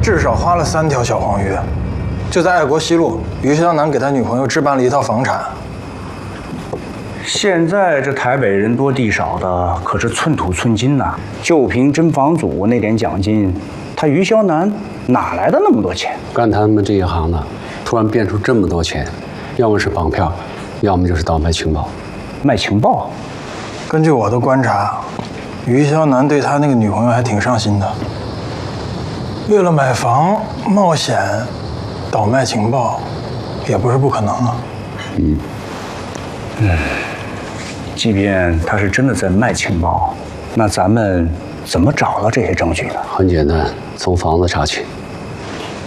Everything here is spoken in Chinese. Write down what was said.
至少花了3条小黄鱼。就在爱国西路，于湘南给他女朋友置办了一套房产。 现在这台北人多地少的，可是寸土寸金呐。就凭真房主那点奖金，他于湘南哪来的那么多钱？ 干他们这一行的，突然变出这么多钱，要么是绑票，要么就是倒卖情报。 卖情报？ 根据我的观察，于湘南对他那个女朋友还挺上心的。为了买房冒险倒卖情报，也不是不可能啊。 即便他是真的在卖情报，那咱们怎么找到这些证据呢？ 很简单，从房子查起。